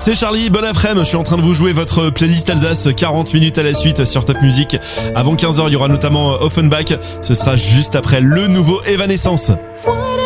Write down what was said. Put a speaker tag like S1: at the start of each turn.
S1: C'est Charlie, bon après-midi, je suis en train de vous jouer votre playlist Alsace, 40 minutes à la suite sur Top Music. Avant 15h, il y aura notamment Offenbach, ce sera juste après le nouveau Evanescence.